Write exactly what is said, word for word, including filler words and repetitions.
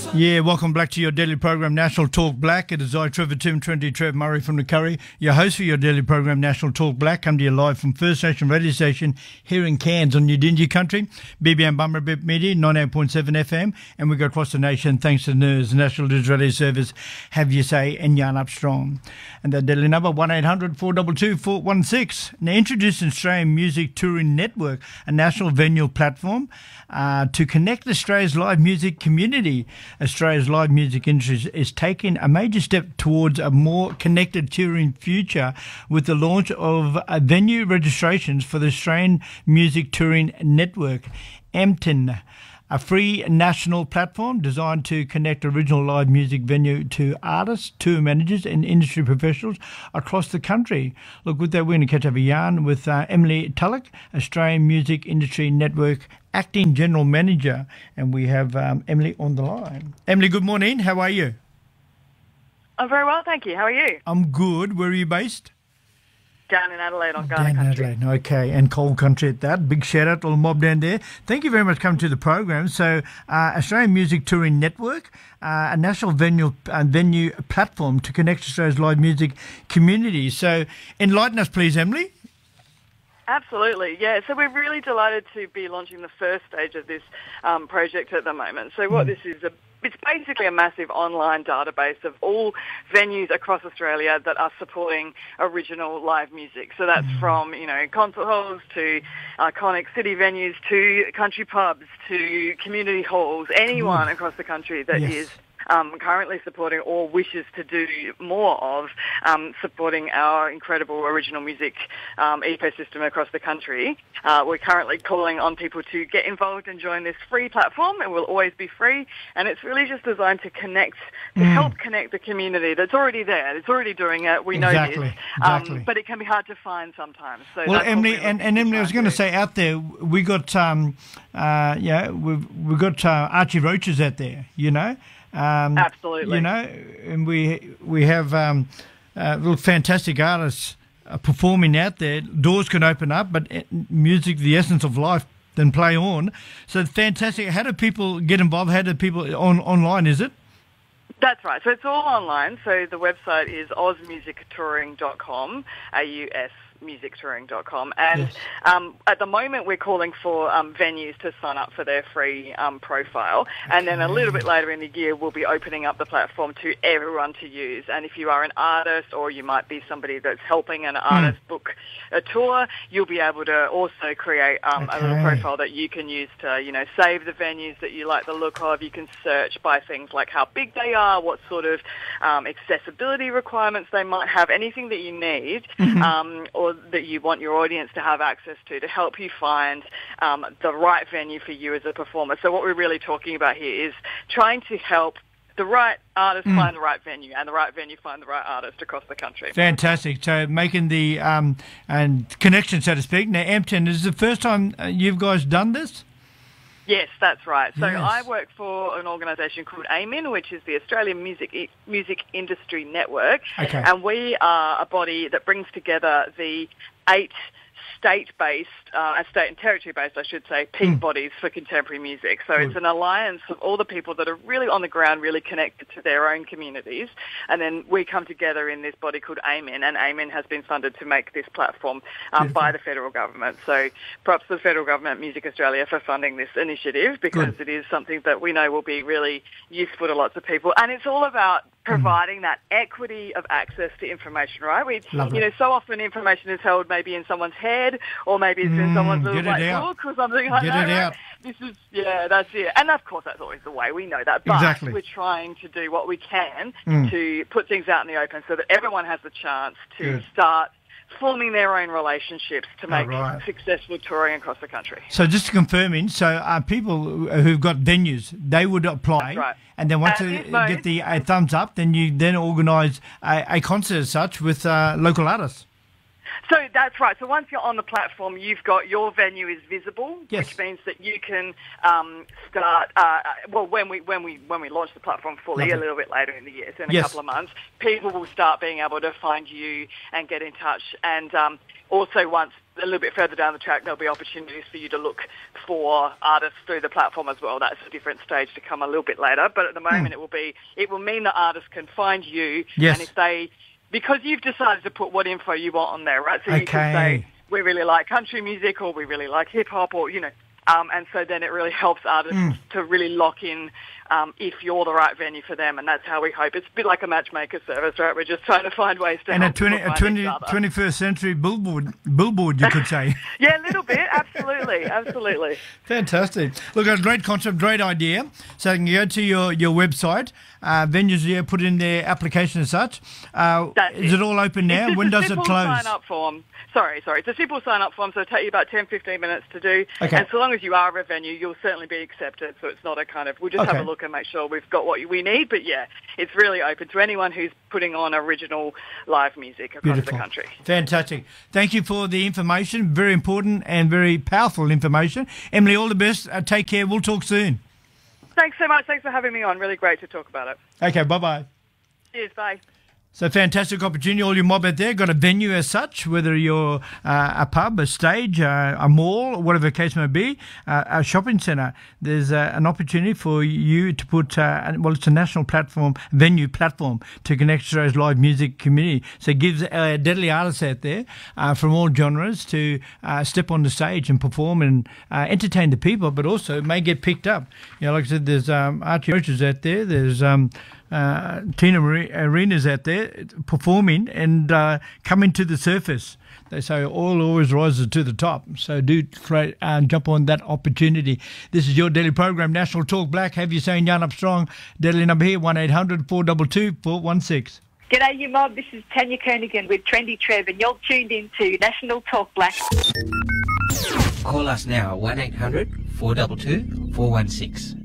Yeah, welcome back to your daily program, National Talk Black. It is I, Trevor Tim, Trinity Trev Murray from the Curry, your host for your daily program, National Talk Black. Come to you live from First Nation radio station here in Cairns on Udingi country, B B M Bummerbip Media, ninety-eight point seven F M, and we go across the nation thanks to N E R S, National Digital Radio Service, Have You Say, and Yarn Up Strong. And the daily number, one eight hundred four two two four one six. Now, introduced Australian Music Touring Network, a national venue platform uh, to connect Australia's live music community. Australia's live music industry is taking a major step towards a more connected touring future with the launch of uh, venue registrations for the Australian Music Touring Network, A M T N, a free national platform designed to connect original live music venue to artists, tour managers and industry professionals across the country. Look, with that, we're going to catch up a yarn with uh, Emily Tulloch, Australian Music Industry Network Acting General Manager, and we have um, Emily on the line. Emily, good morning. How are you? I'm very well, thank you. How are you? I'm good. Where are you based? Down in Adelaide on Ghana down country. Adelaide, okay, and cold country at that. Big shout out to all the mob down there. Thank you very much for coming to the program. So, uh, Australian Music Touring Network, uh, a national venue uh, venue platform to connect Australia's live music community. So, enlighten us, please, Emily. Absolutely, yeah. So we're really delighted to be launching the first stage of this um, project at the moment. So what mm. this is, a, it's basically a massive online database of all venues across Australia that are supporting original live music. So that's mm. from, you know, concert halls to iconic city venues to country pubs to community halls, anyone mm. across the country that yes. is Um, currently supporting or wishes to do more of um, supporting our incredible original music um, ecosystem across the country. Uh, we're currently calling on people to get involved and join this free platform. It will always be free, and it's really just designed to connect, to mm. help connect the community that's already there. It's already doing it. We know exactly. this, exactly. um, but it can be hard to find sometimes. So well, Emily, and, and Emily, I was going to say, out there we got um, uh, yeah, we've we got uh, Archie Roaches out there, you know. Um, Absolutely. You know, and we we have um, uh, little fantastic artists uh, performing out there. Doors can open up, but music, the essence of life, then play on. So fantastic. How do people get involved? How do people on online? Is it? That's right. So it's all online. So the website is aus music touring dot com, A U S music touring dot com, and yes. um, at the moment we're calling for um, venues to sign up for their free um, profile, okay. and then a little bit later in the year we'll be opening up the platform to everyone to use. And if you are an artist, or you might be somebody that's helping an artist mm. book a tour, you'll be able to also create um, okay. a little profile that you can use to, you know, save the venues that you like the look of. You can search by things like how big they are, what sort of um, accessibility requirements they might have, anything that you need, mm-hmm. um, or that you want your audience to have access to to help you find um, the right venue for you as a performer. So what we're really talking about here is trying to help the right artist mm. find the right venue, and the right venue find the right artist across the country. Fantastic. So making the um, and connection, so to speak. Now, A M T N, is this the first time you've guys done this? Yes, that's right. So yes. I work for an organisation called A M I N, which is the Australian Music I- Music Industry Network, okay. and we are a body that brings together the eight state-based, uh, state and territory-based, I should say, peak mm. bodies for contemporary music. So Good. It's an alliance of all the people that are really on the ground, really connected to their own communities. And then we come together in this body called A M I N, and A M I N has been funded to make this platform um, by the federal government. So props to the federal government, Music Australia, for funding this initiative, because Good. It is something that we know will be really useful to lots of people. And it's all about providing mm. that equity of access to information, right? We, you know, so often information is held maybe in someone's head, or maybe it's in mm, someone's little like book or something like get that. It out. This is, yeah, that's it. And of course, that's always the way. We know that, but exactly. we're trying to do what we can mm. to put things out in the open so that everyone has the chance to Good. start forming their own relationships to make oh, right. successful touring across the country. So just to confirming, so uh, people who've got venues, they would apply, right. and then once At they most, get the uh, thumbs up, then you then organise a, a concert as such with uh, local artists. So that's right. So once you're on the platform, you've got your venue is visible, yes. which means that you can um, start. Uh, well, when we when we when we launch the platform fully, Lovely. a little bit later in the year, so in a yes. couple of months, people will start being able to find you and get in touch. And um, also, once a little bit further down the track, there'll be opportunities for you to look for artists through the platform as well. That's a different stage to come a little bit later. But at the moment, mm. it will be it will mean that artists can find you, yes. and if they because you've decided to put what info you want on there, right? So okay. you can say, we really like country music or we really like hip-hop or, you know, um, and so then it really helps artists mm. to really lock in um, if you're the right venue for them, and that's how we hope. It's a bit like a matchmaker service, right? We're just trying to find ways to and help a, twenty, a twenty, twenty-first century billboard, billboard, you could say. Yeah, a little bit, absolutely, absolutely. Fantastic. Look, a great concept, great idea. So you can go to your, your website, uh, venues there, put in their application as such. Uh, is it. it all open now? When does it close? It's a simple sign-up form. Sorry, sorry. It's a simple sign-up form, so it'll take you about ten, fifteen minutes to do. Okay. And so long as you are a venue, you'll certainly be accepted. So it's not a kind of, we'll just okay. have a look and make sure we've got what we need. But yeah, it's really open to anyone who's putting on original live music across Beautiful. the country. Fantastic. Thank you for the information. Very important and very powerful information. Emily, all the best. Uh, take care. We'll talk soon. Thanks so much. Thanks for having me on. Really great to talk about it. Okay, bye-bye. Cheers, bye. So fantastic opportunity, all your mob out there. Got a venue as such, whether you're uh, a pub, a stage, uh, a mall, whatever the case may be, uh, a shopping centre. There's uh, an opportunity for you to put, uh, well, it's a national platform, venue platform to connect to those live music community. So it gives uh, deadly artists out there uh, from all genres to uh, step on the stage and perform and uh, entertain the people, but also may get picked up. You know, like I said, there's um, Archie Roaches out there. There's um, Uh, Tina Arenas out there performing and uh, coming to the surface. They say all always rises to the top. So do try, uh, jump on that opportunity. This is your daily program, National Talk Black. Have you saying Yarn Up Strong? Daily number here, one eight hundred four two two four one six. G'day, you mob. This is Tanya Kernigan with Trendy Trev, and you're tuned in to National Talk Black. Call us now, one eight hundred four two two four one six.